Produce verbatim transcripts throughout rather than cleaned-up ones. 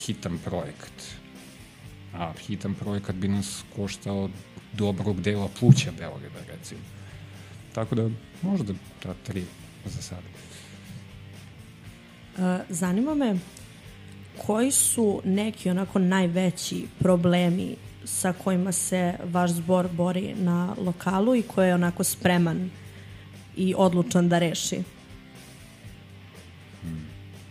hitan projekat. A hitan projekat bi nas koštao dobrog dela pluća Beograda, recimo. Tako da, možda ta tri za sada. Zanima me, koji su neki onako najveći problemi sa kojima se vaš zbor bori na lokalu i koje je onako spreman i odlučan da reši? Hmm.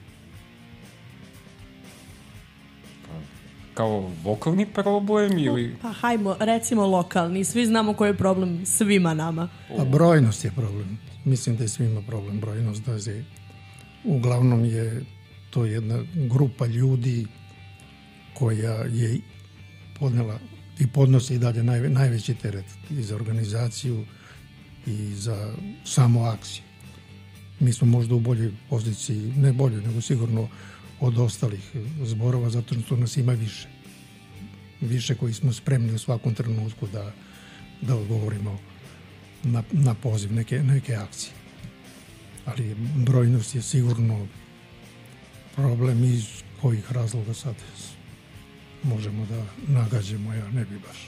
Pa, kao lokalni problem ili... Pa hajmo, recimo lokalni. Svi znamo koji je problem svima nama. Pa brojnost je problem. Mislim da je svima problem brojnost. Da je, uglavnom je to jedna grupa ljudi koja je podnela i podnosi i dalje naj, najveći teret i za organizaciju i za samu akciju. Mi smo možda u boljoj poziciji, ne boljoj, nego sigurno od ostalih zborova, zato što nas ima više. Više koji smo spremni u svakom trenutku da, da odgovorimo na, na poziv neke, neke akcije. Ali brojnost je sigurno problem iz kojih razloga sad možemo da nagađemo, ja ne bi baš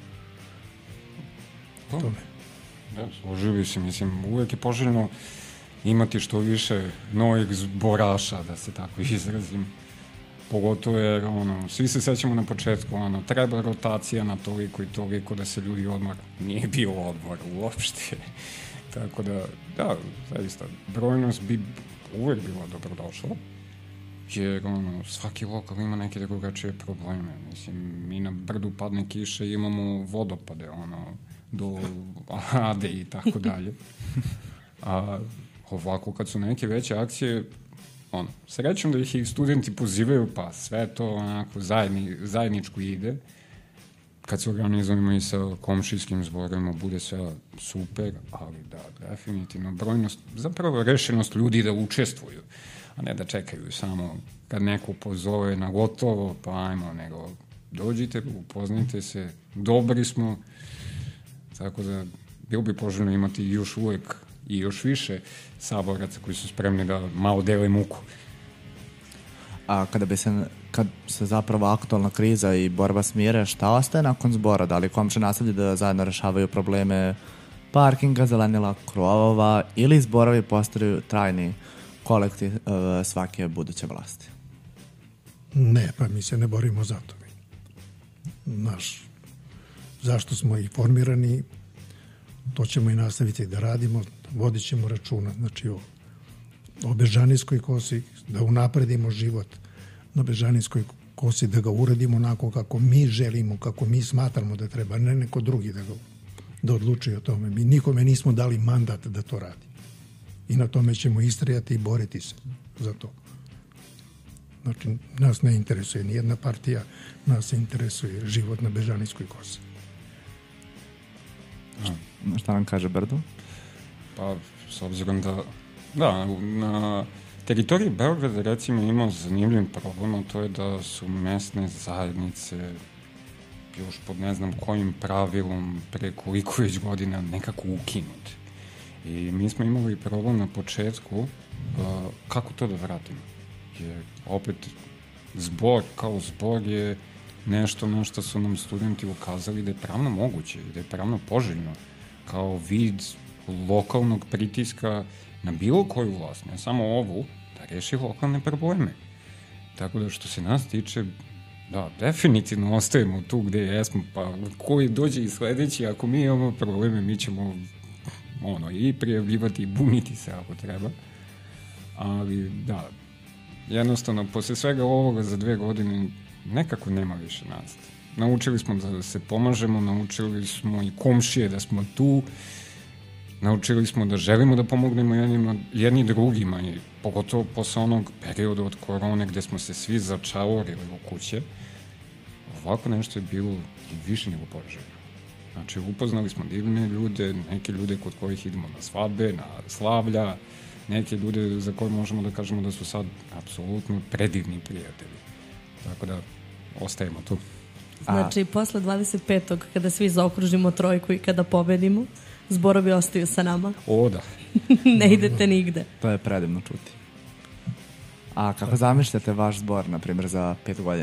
to, tome. Da, složili se, mislim, uvek je poželjno imati što više novih zboraša, da se tako izrazim. Pogotovo jer, ono, svi se sećamo na početku, ono, treba rotacija na toliko i toliko da se ljudi odmor, nije bio odmor uopšte. Tako da, da, zaista, brojnost bi uvek bila dobrodošla. Jer ono, svaki lokal ima neke drugačije probleme. Mislim, mi na brdu padne kiša i imamo vodopade, ono, do Ade i tako dalje. A ovako, kad su neke veće akcije, ono, srećom da ih i studenti pozivaju, pa sve to onako zajedni, zajedničko ide. Kad se organizujemo i sa komšijskim zborima, bude sve super, ali da, definitivno brojnost, zapravo rešenost ljudi da učestvuju, a ne da čekaju samo kad neko pozove na gotovo, pa ajmo, nego dođite, upoznajte se, dobri smo, tako da bilo bi poželjno imati još uvek i još više saboraca koji su spremni da malo dele muku. A kada bi se, kad se zapravo aktualna kriza i borba smire, šta ostaje nakon zbora? Da li komšije nastavljaju da zajedno rešavaju probleme parkinga, zelenila, krovova ili zborovi postaju trajni kolektiv uh, svake buduće vlasti? Ne, pa mi se ne borimo za to. Naš, zašto smo i formirani, to ćemo i nastaviti da radimo, vodit ćemo računa, znači o, o Bežanijskoj kosi, da unapredimo život na Bežanijskoj kosi, da ga uradimo onako kako mi želimo, kako mi smatramo da treba, ne neko drugi da, ga, da odlučuje o tome. Mi nikome nismo dali mandat da to radi. I na tome ćemo istrajati i boriti se za to. Znači, nas ne interesuje nijedna partija, nas interesuje život na Bežanijskoj kosi. A, šta nam kaže Brdo? Pa, s obzirom da, da, na teritoriji Beograda, recimo, imao zanimljiv problem, to je da su mesne zajednice još pod ne znam kojim pravilom pre koliko već godina nekako ukinute. I mi smo imali problem na početku uh, kako to da vratimo. Jer opet zbor kao zbor je nešto na što su nam studenti ukazali da je pravno moguće i da je pravno poželjno kao vid lokalnog pritiska na bilo koju vlast, ne samo ovu, da reši lokalne probleme. Tako da što se nas tiče, da, definitivno ostajemo tu gde jesmo, pa koji dođe i sledeći, ako mi imamo probleme, mi ćemo ono, i prijavljivati i buniti se ako treba. Ali, da, jednostavno, posle svega ovoga za dve godine nekako nema više nas. Naučili smo da se pomažemo, naučili smo i komšije da smo tu, naučili smo da želimo da pomognemo jednima, jedni drugima i pogotovo posle onog perioda od korone gde smo se svi začavorili u kuće. Ovako nešto je bilo i više nego poželjno. Znači, upoznali smo divne ljude, neke ljude kod kojih idemo na svadbe, na slavlja, neke ljude za koje možemo da kažemo da su sad apsolutno predivni prijatelji. Tako da, ostajemo tu. Znači, A... posle dvadeset petog kada svi zaokružimo trojku i kada pobedimo, zborovi ostaju sa nama. O, da. Ne idete nigde. To je predivno čuti. A kako zamišljate vaš zbor, na primjer, za pet godina?